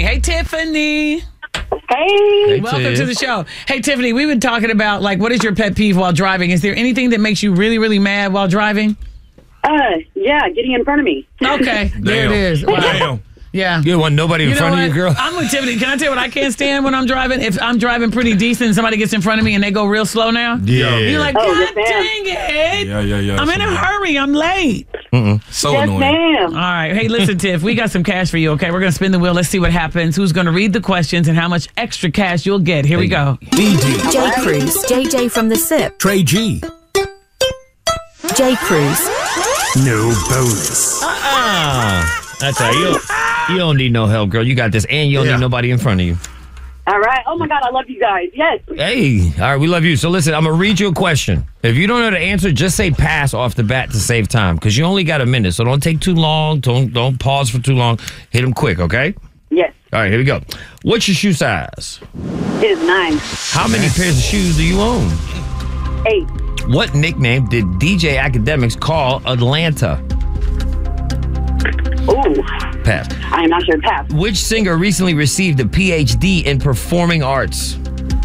Hey, Tiffany. Hey. Welcome to the show. Hey, Tiffany, we've been talking about, what is your pet peeve while driving? Is there anything that makes you really, really mad while driving? Yeah, getting in front of me. Okay, there it is. Wow. Damn. Yeah. You don't want nobody in front of you, girl? I'm with Tiffany. Can I tell you what I can't stand when I'm driving? If I'm driving pretty decent and somebody gets in front of me and they go real slow now. Yeah. You're like, Oh, God yes, ma'am. dang it. Yeah. I'm in a hurry. I'm late. So Yes, annoying. ma'am. All right. Hey, listen, Tiff, we got some cash for you, okay? We're going to spin the wheel. Let's see what happens. Who's going to read the questions and how much extra cash you'll get. Here we go. DD. J. Cruz, JJ from the SIP, Trey G. J. Cruz, No bonus. That's all right. You don't need no help, girl. You got this, and you don't need nobody in front of you. All right. Oh, my God, I love you guys. Yes. Hey, all right, we love you. So listen, I'm gonna read you a question. If you don't know the answer, just say pass off the bat to save time, because you only got a minute. So don't take too long. Don't pause for too long. Hit them quick, okay? Yes. All right, here we go. What's your shoe size? It is 9. How many pairs of shoes do you own? 8. What nickname did DJ Academics call Atlanta? Ooh. Pass. I am not sure. Pass. Which singer recently received a PhD in performing arts?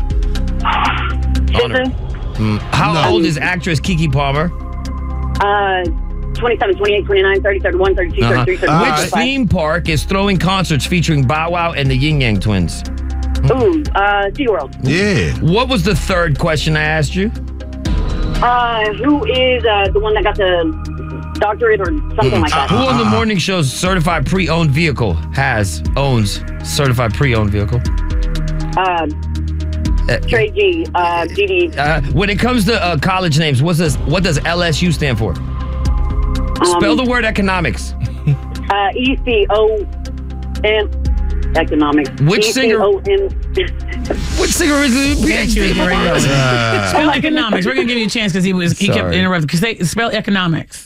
Honor. Sister. How old is actress Keke Palmer? 27, 28, 29, 30, 31, 32, 33, 34, Which 35. theme park is throwing concerts featuring Bow Wow and the Yin Yang Twins? Ooh. SeaWorld. Yeah. What was the third question I asked you? Who is the one that got the doctorate or something like that? Who on the morning show's certified pre-owned vehicle owns certified pre-owned vehicle? Trey G. GD. When it comes to college names, what does LSU stand for? Spell the word economics. ECON. Economics. Which singer- ECON. Which singer is the PhD? Spell economics. We're going to give you a chance because he kept Sorry. interrupting. Because they spell economics.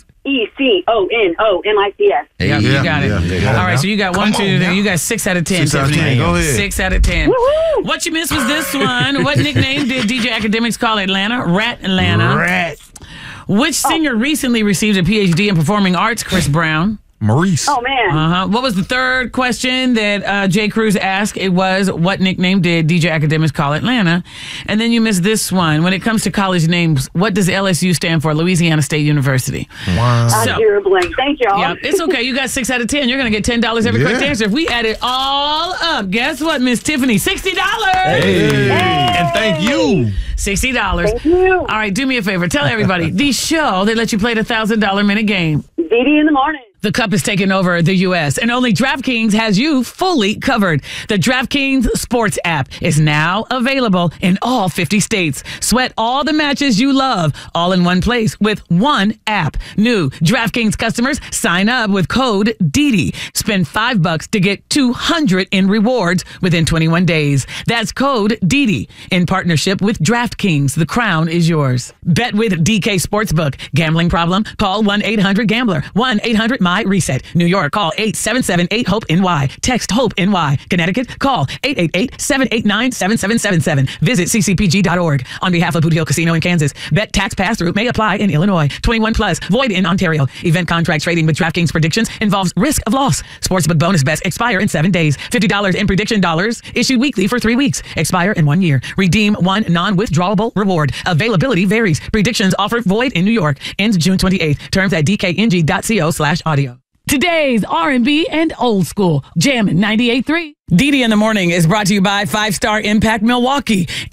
ECONOMICS. Yep, you got it. Yeah. All right, so you got Come 1, 2, on now. you got 6 out of 10. 6 out of 10. Tiffany. Go ahead. 6 out of 10. Woo-hoo! What you missed was this one. What nickname did DJ Academics call Atlanta? Rat Atlanta. Rat. Which singer recently received a PhD in performing arts? Chris Brown. Maurice. Oh, man. What was the third question that Jay Cruz asked? It was, what nickname did DJ Academics call Atlanta? And then you missed this one. When it comes to college names, what does LSU stand for? Louisiana State University. Wow. I So- drew a blank. Thank y'all. Yeah, it's okay. You got 6 out of 10. You're going to get $10 every correct Yeah. answer. If we add it all up, guess what, Miss Tiffany? $60. Hey. And thank you. $60. Thank you. All right, do me a favor. Tell everybody the show that lets you play the $1,000 minute game. DD in the morning. The cup is taking over the U.S., and only DraftKings has you fully covered. The DraftKings Sports app is now available in all 50 states. Sweat all the matches you love, all in one place with one app. New DraftKings customers sign up with code DD. Spend $5 to get $200 in rewards within 21 days. That's code DD in partnership with DraftKings. The crown is yours. Bet with DK Sportsbook. Gambling problem? Call 1-800-GAMBLER. 1-800-MY-RESET. New York, call 877-8-HOPE-NY. Text HOPE-NY. Connecticut, call 888-789-7777. Visit ccpg.org. On behalf of Boot Hill Casino in Kansas, bet tax pass-through may apply in Illinois. 21 plus, void in Ontario. Event contract trading with DraftKings predictions involves risk of loss. Sportsbook bonus bets expire in 7 days. $50 in prediction dollars issued weekly for 3 weeks. Expire in 1 year. Redeem one non-withdrawable reward. Availability varies. Predictions offered void in New York. Ends June 28th. Terms at dkng.co/audio. Today's R&B and old school. Jammin' 98.3. DD in the Morning is brought to you by 5 Star Impact Milwaukee.